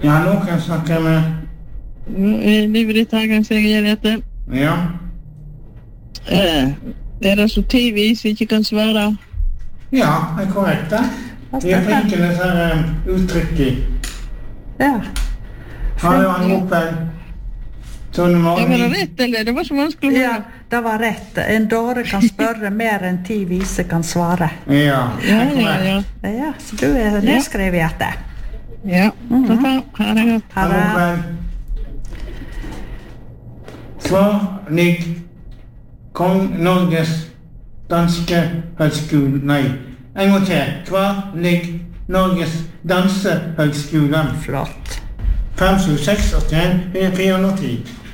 Ja, nå kan jeg snakke med... Livredtagen, sier Grete. Ja. Det så tidvis ikke kan svare? Ja, det korrekt det. Vi har flinke disse uttrykk i. Ja. Har du anropen? Sånn Det var rett, eller? Det var så vanskelig. Ja, det var rett. En dåre kan spørre mer enn 10 vise kan svare. Ja, det Ja, korrekt. Ja, så du nedskrevet dette. Ja, ha det godt. Ha det. Anropen. Svar ligger Kong Norges danske høgskole. Nei, en gang til. Hva ligger Norges dansehøgskole? Flott. 5, 7, 6, 81, 410.